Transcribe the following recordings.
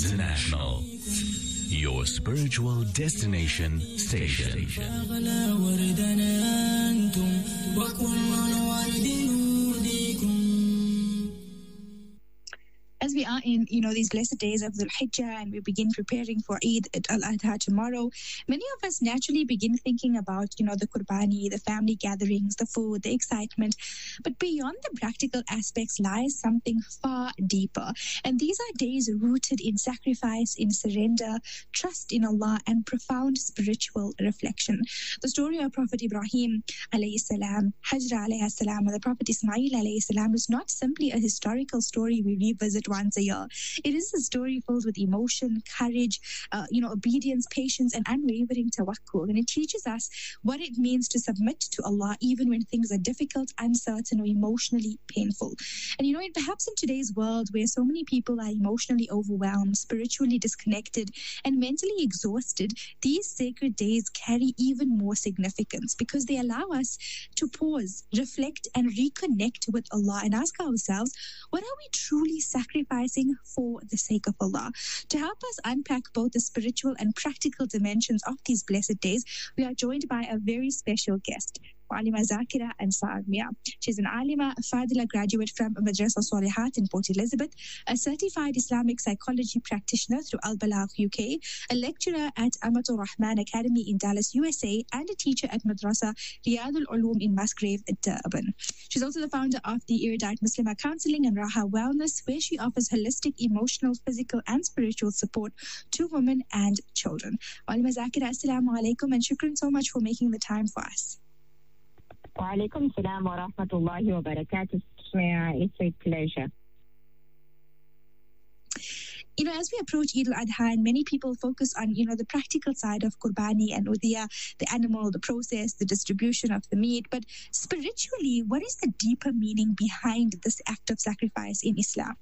International, your spiritual destination station. As we are in, these blessed days of the Hijjah, and we begin preparing for Eid al-Adha tomorrow, many of us naturally begin thinking about, the Qurbani, the family gatherings, the food, the excitement. But beyond the practical aspects lies something far deeper. And these are days rooted in sacrifice, in surrender, trust in Allah, and profound spiritual reflection. The story of Prophet Ibrahim alayhi salam, Hajra alayhi salam, and the Prophet Ismail alayhi salam is not simply a historical story we revisit once a year. It is a story filled with emotion, courage, obedience, patience, and unwavering tawakkul. And it teaches us what it means to submit to Allah even when things are difficult, uncertain, or emotionally painful. And perhaps in today's world where so many people are emotionally overwhelmed, spiritually disconnected, and mentally exhausted, these sacred days carry even more significance because they allow us to pause, reflect, and reconnect with Allah and ask ourselves, what are we truly sacrificing for the sake of Allah? To help us unpack both the spiritual and practical dimensions of these blessed days, we are joined by a very special guest, Alima Zakira Ansar Mia. She's an Alima, a Fadila graduate from Madrasa Salihat in Port Elizabeth, a certified Islamic psychology practitioner through Al-Balagh UK, a lecturer at Amatul Rahman Academy in Dallas, USA, and a teacher at Madrasa Riyadul Ulum in Musgrave, Durban. She's also the founder of the Erudite Muslimah Counseling and Raha Wellness, where she offers holistic, emotional, physical, and spiritual support to women and children. Alima Zakira, Assalamu alaikum, and shukran so much for making the time for us. Wa alaikum salam wa rahmatullahi wa barakatuh. It's a pleasure. As we approach Eid al-Adha, and many people focus on, the practical side of Qurbani and Udhiya, the animal, the process, the distribution of the meat. But spiritually, what is the deeper meaning behind this act of sacrifice in Islam?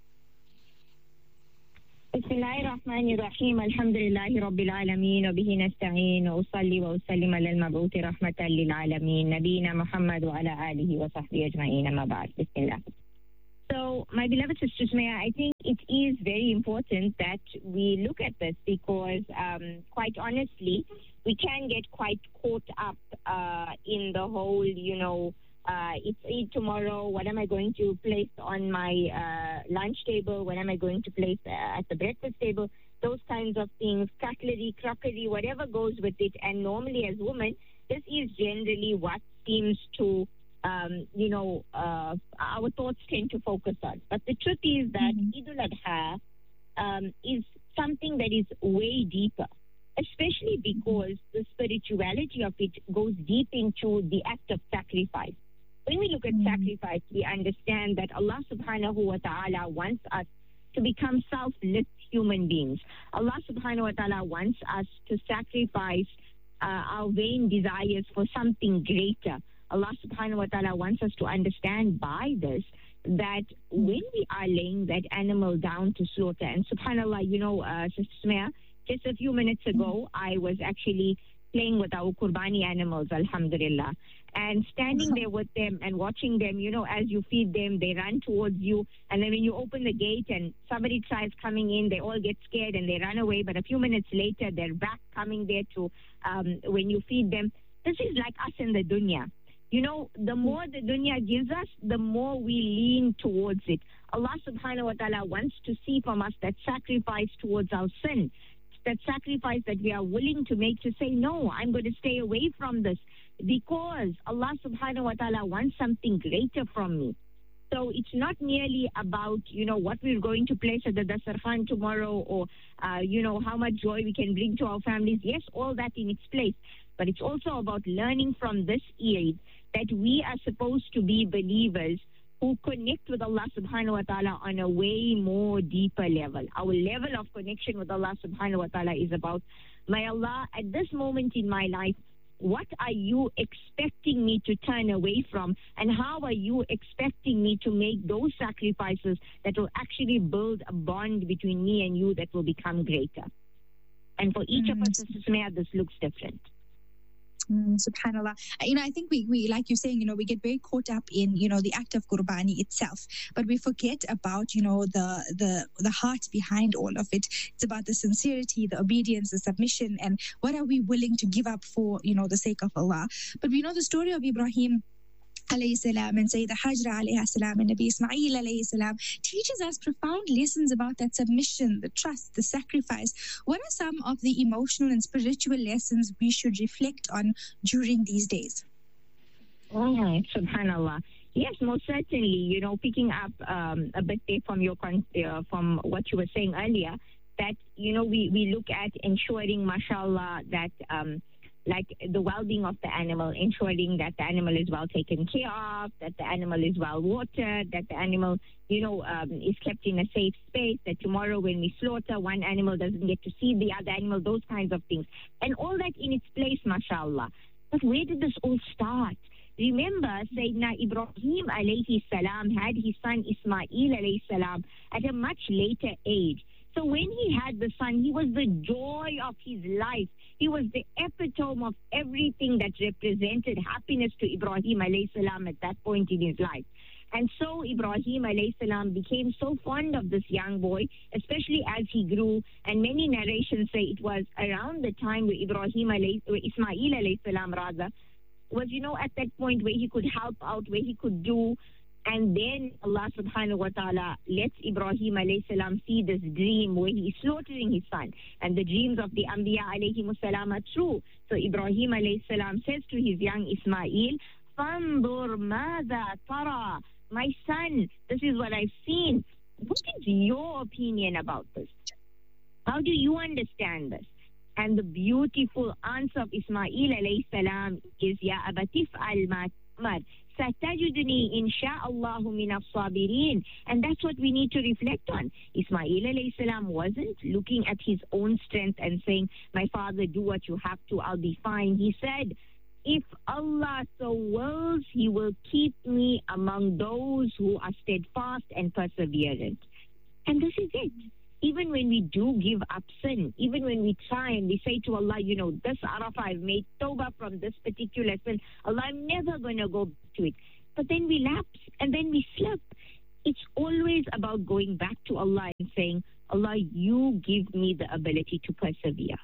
Bismillahirrahmanirrahim. Alhamdulillahi Rabbil Alameen. Wa bihi nasta'een. Wa usalli wa usallim ala al-mab'uthi rahmatan lil alameen. Nabiyyina Muhammad wa ala alihi wa sahbihi ajma'een. Amma ba'd. Bismillah. So, my beloved sisters, I think it is very important that we look at this because, quite honestly, we can get quite caught up in the whole, it's Eid tomorrow. What am I going to place on my lunch table? What am I going to place at the breakfast table? Those kinds of things, cutlery, crockery, whatever goes with it. And normally as women, this is generally what seems to, our thoughts tend to focus on. But the truth is that Eid al-Adha is something that is way deeper, especially because the spirituality of it goes deep into the act of sacrifice. When we look at sacrifice, we understand that Allah subhanahu wa ta'ala wants us to become selfless human beings. Allah subhanahu wa ta'ala wants us to sacrifice our vain desires for something greater. Allah subhanahu wa ta'ala wants us to understand by this that when we are laying that animal down to slaughter, and subhanAllah, Sister Sumaya, just a few minutes ago, I was actually playing with our Qurbani animals, alhamdulillah, and standing there with them and watching them, as you feed them, they run towards you, and then when you open the gate and somebody tries coming in, they all get scared and they run away, but a few minutes later, they're back coming there to, when you feed them. This is like us in the dunya. The more the dunya gives us, the more we lean towards it. Allah subhanahu wa ta'ala wants to see from us that sacrifice towards our sin, that sacrifice that we are willing to make to say, no, I'm going to stay away from this because Allah subhanahu wa ta'ala wants something greater from me. So it's not merely about, what we're going to place at the Dasarkhan tomorrow or, how much joy we can bring to our families. Yes, all that in its place. But it's also about learning from this Eid that we are supposed to be believers who connect with Allah subhanahu wa ta'ala on a way more deeper level. Our level of connection with Allah subhanahu wa ta'ala is about, my Allah, at this moment in my life, what are you expecting me to turn away from? And how are you expecting me to make those sacrifices that will actually build a bond between me and you that will become greater? And for each of us, Sister Sumaya, this looks different. Subhanallah. I think we like you're saying, we get very caught up in, the act of Qurbani itself, but we forget about, the heart behind all of it. It's about the sincerity, the obedience, the submission, and what are we willing to give up for, the sake of Allah. But we know the story of Ibrahim alayhi salam and Sayyidah Hajra alayhi salam and Nabi Ismail alayhi salam teaches us profound lessons about that submission, the trust, the sacrifice. What are some of the emotional and spiritual lessons we should reflect on during these days? Subhanallah. Yes, most certainly. Picking up a bit there from what you were saying earlier, that we look at ensuring, mashallah, that like the well-being of the animal, ensuring that the animal is well taken care of, that the animal is well watered, that the animal, is kept in a safe space, that tomorrow when we slaughter, one animal doesn't get to see the other animal, those kinds of things. And all that in its place, mashallah. But where did this all start? Remember, Sayyidina Ibrahim alayhi salam had his son Ismail alayhi salam at a much later age. So when he had the son, he was the joy of his life. He was the epitome of everything that represented happiness to Ibrahim alayhi salam at that point in his life. And so Ibrahim alayhi salam became so fond of this young boy, especially as he grew. And many narrations say it was around the time where Ismail alayhi salam was, at that point where he could help out, where he could do. And then Allah subhanahu wa ta'ala lets Ibrahim alayhi salam see this dream where he is slaughtering his son. And the dreams of the Anbiya alayhi salam are true. So Ibrahim alayhi salam says to his young Ismail, "Fandur madha tara." My son, this is what I've seen. What is your opinion about this? How do you understand this? And the beautiful answer of Ismail alayhi salam is, Ya abatif al-matmar. Satajuduni insha'Allahu min as-sabirin. And that's what we need to reflect on. Ismail alayhi salam wasn't looking at his own strength and saying, my father, do what you have to, I'll be fine. He said, if Allah so wills, He will keep me among those who are steadfast and perseverant. And this is it. Even when we do give up sin, even when we try and we say to Allah, this Arafah, I've made tawbah from this particular sin. Allah, I'm never going to go back to it. But then we lapse and then we slip. It's always about going back to Allah and saying, Allah, you give me the ability to persevere.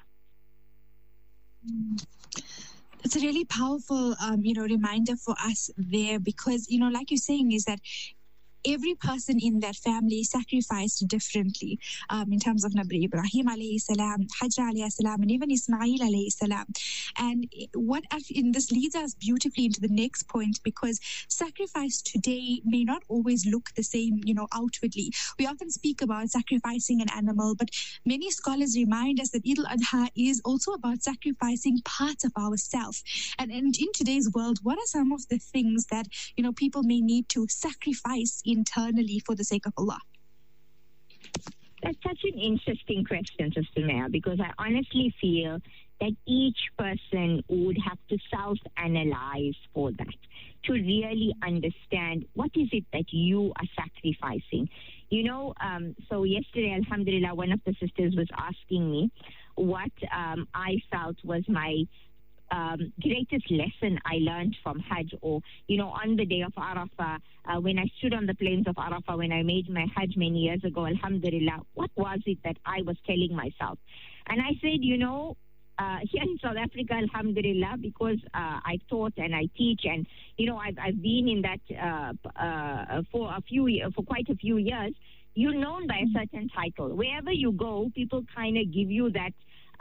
It's a really powerful, reminder for us there because, like you're saying, is that every person in that family sacrificed differently in terms of Nabi Ibrahim alayhi salam, Hajra alayhi salam, and even Ismail alayhi salam. And this leads us beautifully into the next point because sacrifice today may not always look the same, outwardly. We often speak about sacrificing an animal, but many scholars remind us that Eid al-Adha is also about sacrificing parts of ourselves. And in today's world, what are some of the things that, people may need to sacrifice internally for the sake of Allah? That's such an interesting question, Sister Maya, because I honestly feel that each person would have to self-analyze for that, to really understand what is it that you are sacrificing. So yesterday, alhamdulillah, one of the sisters was asking me what I felt was my greatest lesson I learned from Hajj, or, on the day of Arafah, when I stood on the plains of Arafah, when I made my Hajj many years ago, alhamdulillah, what was it that I was telling myself? And I said, here in South Africa, alhamdulillah, because I taught and I teach, and, I've been in that for quite a few years, you're known by a certain title. Wherever you go, people kind of give you that,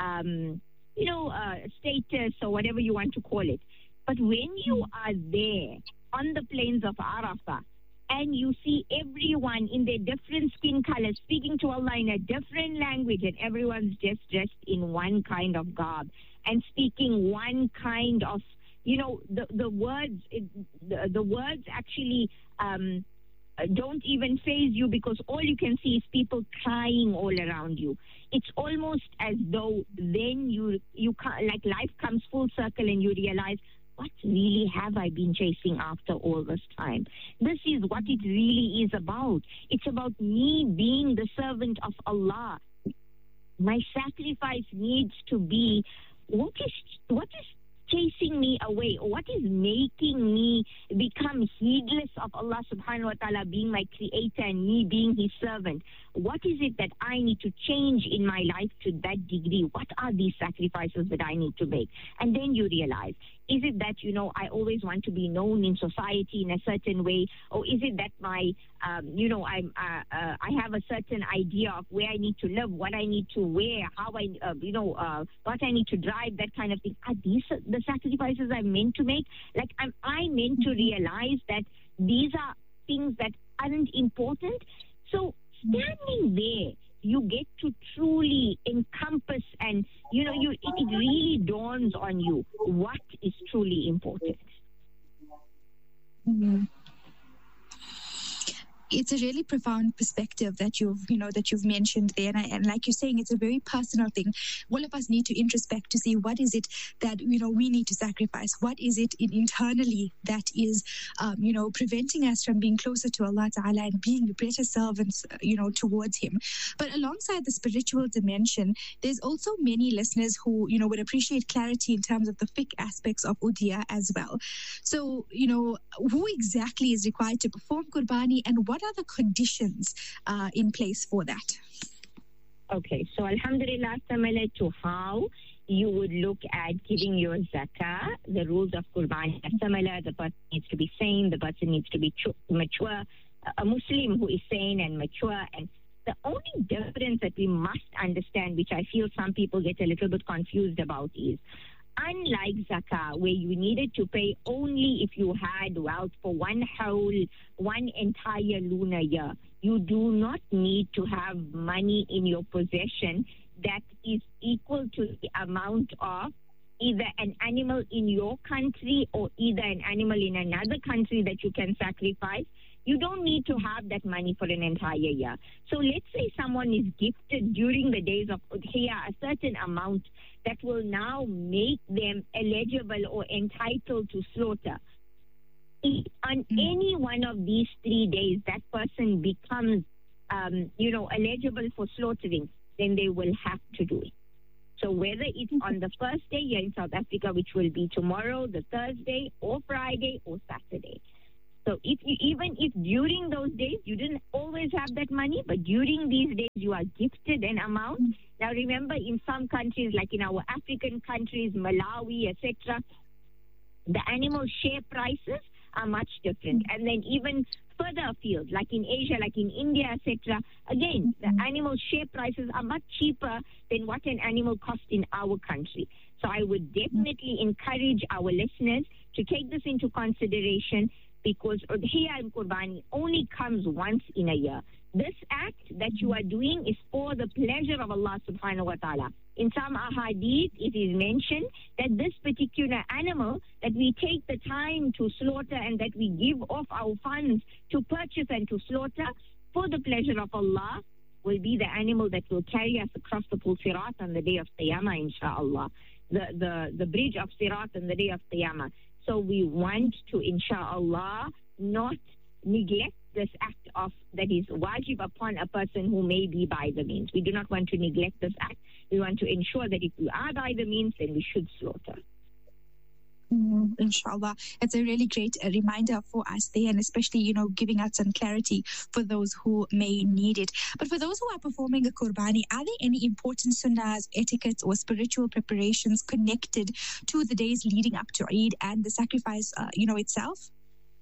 status or whatever you want to call it. But when you are there on the plains of Arafah and you see everyone in their different skin colors speaking to Allah in a different language, and everyone's just dressed in one kind of garb and speaking one kind of, the words actually don't even faze you, because all you can see is people crying all around you. It's almost as though then you can't, like, life comes full circle and you realize, what really have I been chasing after all this time? This is what it really is about. It's about me being the servant of Allah. My sacrifice needs to be what is chasing me away, or what is making me become heedless of Allah subhanahu wa ta'ala being my creator and me being his servant? What is it that I need to change in my life to that degree? What are these sacrifices that I need to make? And then you realize, is it that, I always want to be known in society in a certain way? Or is it that I have a certain idea of where I need to live, what I need to wear, how what I need to drive, that kind of thing? Are these the sacrifices I'm meant to make? Like, am I meant to realize that these are things that aren't important? So standing there, you get to truly encompass, and it really dawns on you what is truly important. Mm-hmm. It's a really profound perspective that you've mentioned there, and like you're saying, it's a very personal thing. All of us need to introspect to see what is it that we need to sacrifice. What is it internally that is preventing us from being closer to Allah Ta'ala and being better servants towards Him. But alongside the spiritual dimension, there's also many listeners who would appreciate clarity in terms of the fiqh aspects of udhiyah as well. So who exactly is required to perform qurbani, and what are the conditions in place for that? Okay, so alhamdulillah, similar to how you would look at giving your zakah, the rules of qurbani are similar. The person needs to be sane, the person needs to be mature, a Muslim who is sane and mature. And the only difference that we must understand, which I feel some people get a little bit confused about, is unlike zakah, where you needed to pay only if you had wealth for one entire lunar year, you do not need to have money in your possession that is equal to the amount of either an animal in your country or either an animal in another country that you can sacrifice. You don't need to have that money for an entire year. So let's say someone is gifted during the days of Udhiyah a certain amount that will now make them eligible or entitled to slaughter. If on any one of these 3 days that person becomes, eligible for slaughtering, then they will have to do it. So whether it's on the first day here in South Africa, which will be tomorrow, the Thursday, or Friday, or Saturday. So even if during those days you didn't always have that money, but during these days you are gifted an amount. Now remember, in some countries, like in our African countries, Malawi, etc., the animal share prices are much different. And then even further afield, like in Asia, like in India, etc., again, the animal share prices are much cheaper than what an animal costs in our country. So I would definitely encourage our listeners to take this into consideration, because Udhiyah and Qurbani only comes once in a year. This act that you are doing is for the pleasure of Allah subhanahu wa ta'ala. In some ahadith, it is mentioned that this particular animal that we take the time to slaughter and that we give off our funds to purchase and to slaughter for the pleasure of Allah will be the animal that will carry us across the Pul Sirat on the day of Qiyamah, inshaAllah. The bridge of Sirat on the day of Qiyamah. So we want to, inshaAllah, not neglect this act that is wajib upon a person who may be by the means. We do not want to neglect this act. We want to ensure that if we are by the means, then we should slaughter. Inshallah. It's a really great reminder for us there, and especially, giving out some clarity for those who may need it. But for those who are performing a qurbani, are there any important sunnahs, etiquettes, or spiritual preparations connected to the days leading up to Eid and the sacrifice, itself?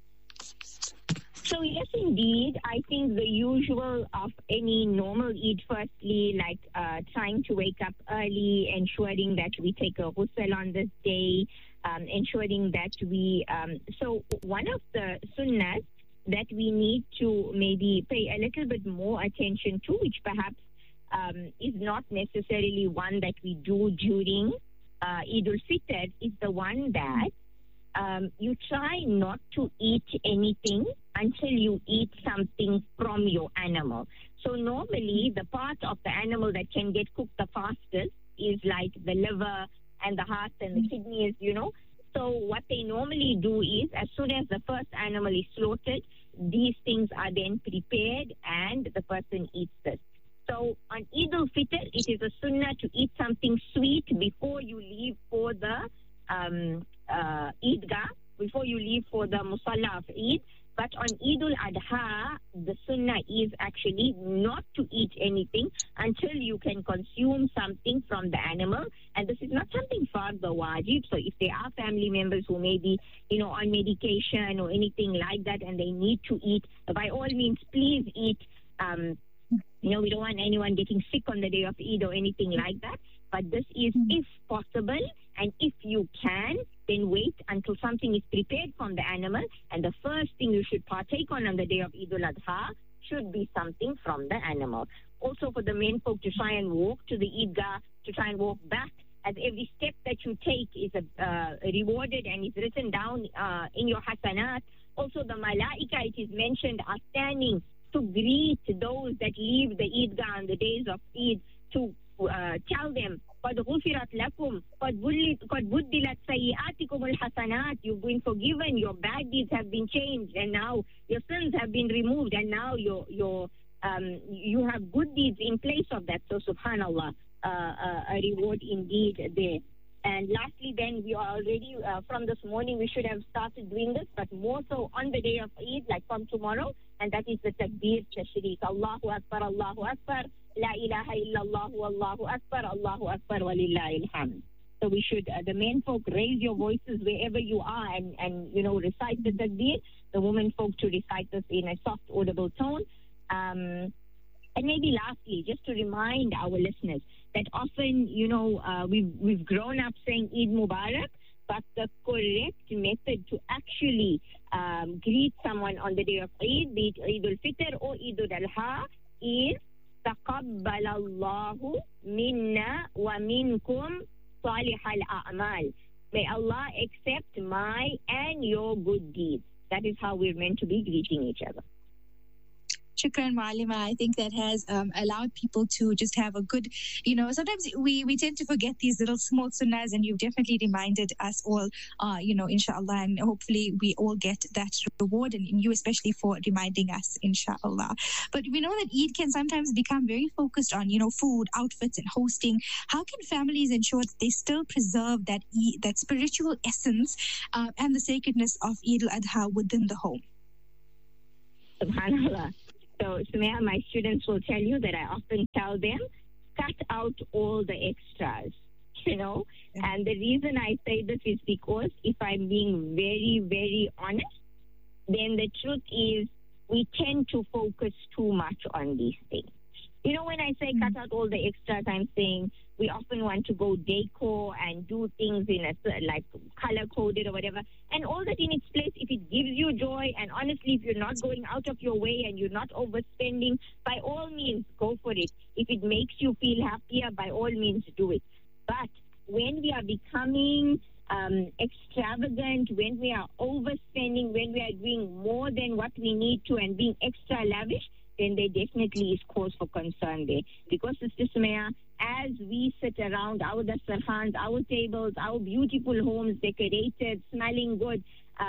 So yes, indeed. I think the usual of any normal Eid, firstly, like trying to wake up early, ensuring that we take a ghusl on this day, ensuring that we... so one of the sunnahs that we need to maybe pay a little bit more attention to, which perhaps is not necessarily one that we do during Eid al-Fitr, is the one that you try not to eat anything until you eat something from your animal. So normally the part of the animal that can get cooked the fastest is like the liver and the heart and the kidneys, So what they normally do is, as soon as the first animal is slaughtered, these things are then prepared and the person eats this. So on Eid al-Fitr, it is a sunnah to eat something sweet before you leave for the Eidgah, before you leave for the Musalla of Eid. But on Eid al-Adha, the sunnah is actually not to eat anything until you can consume something from the animal. And this is not something farda wajib. So if there are family members who may be, on medication or anything like that and they need to eat, by all means, please eat. We don't want anyone getting sick on the day of Eid or anything like that. But this is if possible, and if you can, then wait until something is prepared from the animal. And the first thing you should partake on the day of Eid al-Adha should be something from the animal. Also for the men folk to try and walk to the Eidgah, to try and walk back, as every step that you take is rewarded and is written down in your hasanat. Also the malaika, it is mentioned, are standing to greet those that leave the Eidgah on the days of Eid, to tell them, قَدْ غُفِرَتْ لَكُمْ قَدْ بُدِّلَتْ سَيِّئَاتِكُمُ الْحَسَنَاتِ. You've been forgiven, your bad deeds have been changed, and now your sins have been removed, and now you have good deeds in place of that. So subhanallah, a reward indeed there. And lastly, then, we are already, from this morning, we should have started doing this, but more so on the day of Eid, like from tomorrow, and that is the Takbir Tashriq. Allahu Akbar, Allahu Akbar, La ilaha illallah, Allahu Akbar, Allahu Akbar, Walillahi alhamd. So we should, the men folk, raise your voices wherever you are and recite the Takbir. The women folk to recite this in a soft, audible tone. And maybe lastly, just to remind our listeners that often, we've grown up saying Eid Mubarak, but the correct method to actually greet someone on the day of Eid, be it Eid al-Fitr or Eid al-Adha, is تَقَبَّلَ اللَّهُ مِنَّا وَمِنْكُمْ صَالِحَ الْأَعْمَالِ. May Allah accept my and your good deeds. That is how we're meant to be greeting each other. Shukran, Ma'alima. I think that has allowed people to just have a good, sometimes we tend to forget these little small sunnahs, and you've definitely reminded us all, inshallah, and hopefully we all get that reward, and you especially for reminding us, inshallah. But we know that Eid can sometimes become very focused on, food, outfits, and hosting. How can families ensure that they still preserve that spiritual essence and the sacredness of Eid al-Adha within the home? SubhanAllah. So, Sumaya, my students will tell you that I often tell them, cut out all the extras, And the reason I say this is because if I'm being very, very honest, then the truth is we tend to focus too much on these things. When I say cut out all the extras, I'm saying we often want to go decor and do things in like color-coded or whatever. And all that in its place, if it gives you joy, and honestly, if you're not going out of your way and you're not overspending, by all means, go for it. If it makes you feel happier, by all means, do it. But when we are becoming extravagant, when we are overspending, when we are doing more than what we need to and being extra lavish, then there definitely is cause for concern there. Because, Sister Sumaya, as we sit around our dastarkhans, our tables, our beautiful homes decorated, smelling good,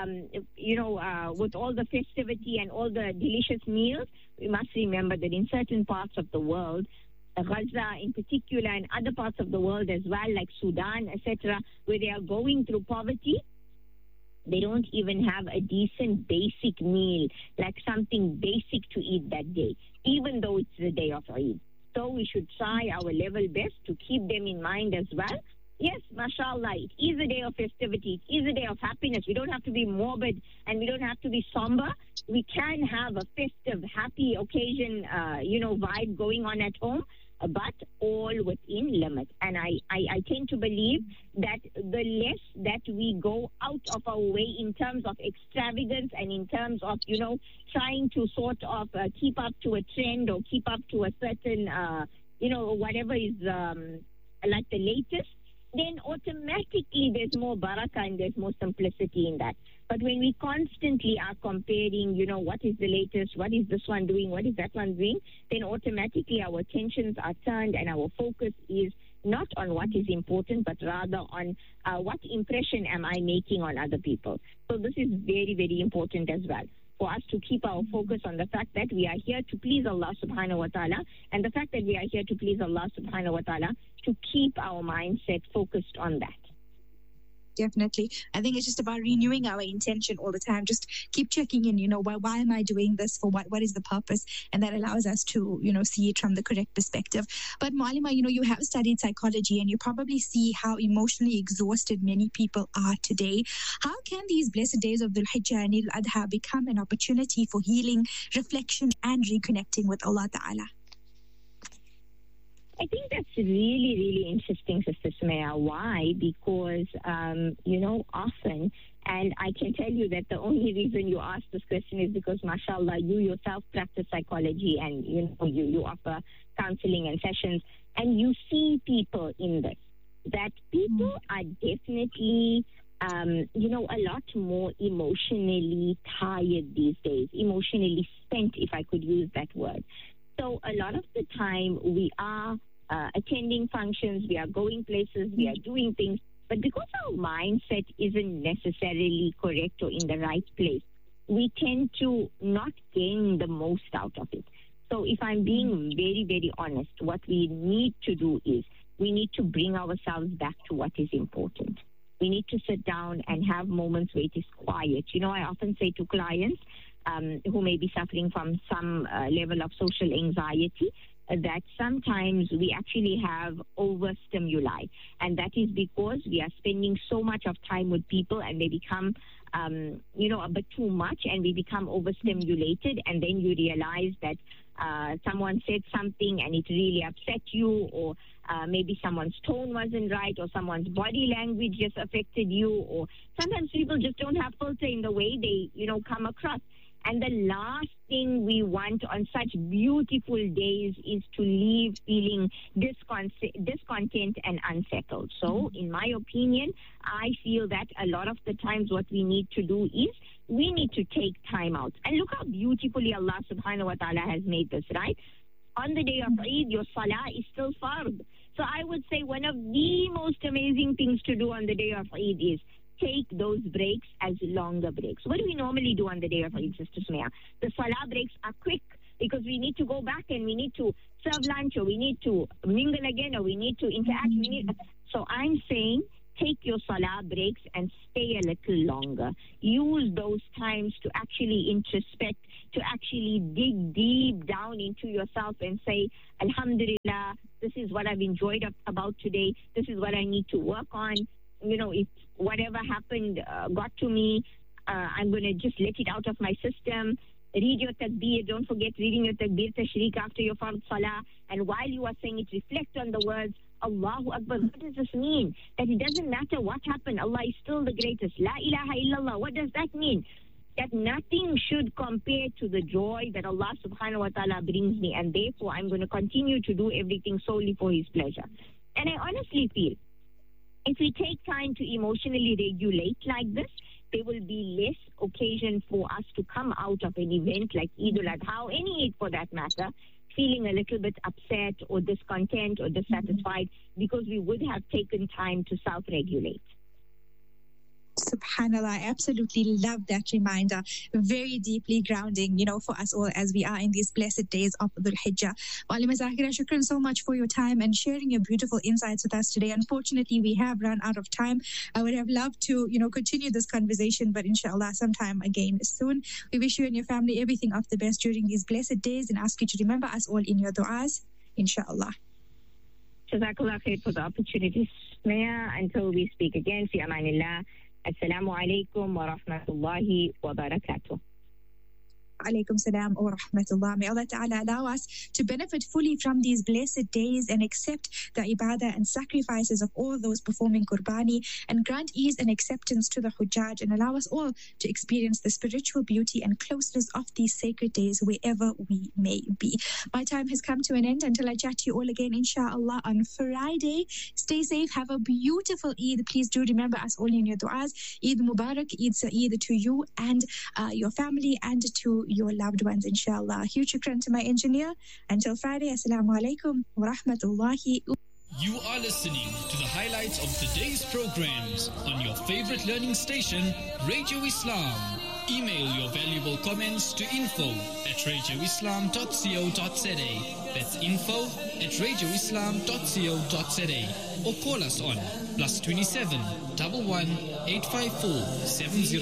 with all the festivity and all the delicious meals, we must remember that in certain parts of the world, Gaza in particular, and other parts of the world as well, like Sudan, etc., where they are going through poverty, they don't even have a decent basic meal, like something basic to eat that day, even though it's the day of Eid. So we should try our level best to keep them in mind as well. Yes, mashallah, it is a day of festivity. It is a day of happiness. We don't have to be morbid and we don't have to be somber. We can have a festive, happy occasion, vibe going on at home, but all within limit. And I tend to believe that the less that we go out of our way in terms of extravagance and in terms of, trying to sort of keep up to a trend or keep up to a certain, whatever is like the latest, then automatically there's more barakah and there's more simplicity in that. But when we constantly are comparing, what is the latest, what is this one doing, what is that one doing, then automatically our attentions are turned and our focus is not on what is important, but rather on what impression am I making on other people. So this is very, very important as well, for us to keep our focus on the fact that we are here to please Allah subhanahu wa ta'ala, and the fact that we are here to please Allah subhanahu wa ta'ala, to keep our mindset focused on that. definitely. I think it's just about renewing our intention all the time. Just keep checking in, why am I doing this? For what is the purpose? And that allows us to, see it from the correct perspective. But Mualima, you have studied psychology and you probably see how emotionally exhausted many people are today. How can these blessed days of Dhul Hijjah and Eid al-Adha become an opportunity for healing, reflection, and reconnecting with Allah Ta'ala? I think that's really, really interesting, Sister Sumaya. Why? Because, often, and I can tell you that the only reason you asked this question is because, mashallah, you yourself practice psychology and, you offer counseling and sessions, and you see people in this, that people are definitely, a lot more emotionally tired these days, emotionally spent, if I could use that word. So a lot of the time we are attending functions, we are going places, we are doing things, but because our mindset isn't necessarily correct or in the right place, we tend to not gain the most out of it. So if I'm being very, very honest, what we need to do is we need to bring ourselves back to what is important. We need to sit down and have moments where it is quiet. I often say to clients who may be suffering from some level of social anxiety, that sometimes we actually have overstimuli. And that is because we are spending so much of time with people and they become, a bit too much and we become overstimulated. And then you realize that someone said something and it really upset you, or maybe someone's tone wasn't right, or someone's body language just affected you, or sometimes people just don't have filter in the way they, come across. And the last thing we want on such beautiful days is to leave feeling discontent and unsettled. So, in my opinion, I feel that a lot of the times what we need to do is we need to take time out. And look how beautifully Allah subhanahu wa ta'ala has made this, right? On the day of Eid, your salah is still fard. So I would say one of the most amazing things to do on the day of Eid is take those breaks as longer breaks. What do we normally do on the day of Eid, Sister Sumaya? The salah breaks are quick because we need to go back and we need to serve lunch, or we need to mingle again, or we need to interact. So I'm saying take your salah breaks and stay a little longer. Use those times to actually introspect, to actually dig deep down into yourself and say, Alhamdulillah, this is what I've enjoyed about today. This is what I need to work on. If whatever happened got to me, I'm going to just let it out of my system. Read your takbir. Don't forget reading your takbir tashriq after your fard salah. And while you are saying it, reflect on the words, Allahu Akbar. What does this mean? That it doesn't matter what happened. Allah is still the greatest. La ilaha illallah. What does that mean? That nothing should compare to the joy that Allah subhanahu wa ta'ala brings me. And therefore, I'm going to continue to do everything solely for His pleasure. And I honestly feel, if we take time to emotionally regulate like this, there will be less occasion for us to come out of an event like Eid al-Adha, or any Eid for that matter, feeling a little bit upset or discontent or dissatisfied, because we would have taken time to self-regulate. SubhanAllah, I absolutely love that reminder. Very deeply grounding, for us all as we are in these blessed days of Dhul Hijjah. Mualima Zakira, shukran so much for your time and sharing your beautiful insights with us today. Unfortunately, we have run out of time. I would have loved to, continue this conversation, but inshallah, sometime again soon. We wish you and your family everything of the best during these blessed days and ask you to remember us all in your du'as, inshallah. Jazakallah khair for the opportunity, Sumaya. Until we speak again, fi amanillah. Assalamu alaikum wa rahmatullahi wa barakatuh. Alaykum salam wa rahmatullah. May Allah Ta'ala allow us to benefit fully from these blessed days and accept the ibadah and sacrifices of all those performing Qurbani, and grant ease and acceptance to the Hujjaj, and allow us all to experience the spiritual beauty and closeness of these sacred days wherever we may be. My time has come to an end. Until I chat to you all again, inshallah, on Friday. Stay safe. Have a beautiful Eid. Please do remember us all in your du'as. Eid Mubarak, Eid Sa'id to you and your family and to your loved ones, inshallah. Huge shukran to my engineer. Until Friday, assalamu alaikum wa rahmatullahi. You are listening to the highlights of today's programs on your favorite learning station, Radio Islam. Email your valuable comments to info@radioislam.co.za. That's info@radioislam.co.za. Or call us on +27 11 854 70.